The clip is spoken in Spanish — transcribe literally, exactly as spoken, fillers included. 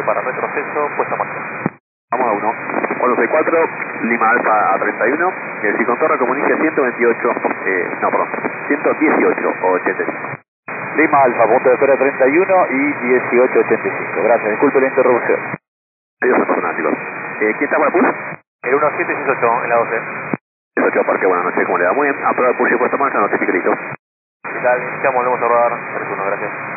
para retroceso, puesta en marcha. Vamos a uno. cuatro seis cuatro, Lima Alfa a treinta y uno. El Cicontorra comunica ciento veintiocho, eh, no, perdón, ciento dieciocho o ochenta y cinco. Lima Alfa, punto de espera treinta y uno y dieciocho ochenta y cinco. Gracias, disculpe la interrupción. Adiós, personal, chicos. Eh, ¿Quién está para el push? El uno siete seis ocho en la doce. dieciocho Parque, buenas noches, ¿cómo le va? Muy bien, aprueba el push y puesta en marcha, notifique listo. ¿Qué tal? Iniciamos, volvemos a rodar. tres uno, gracias.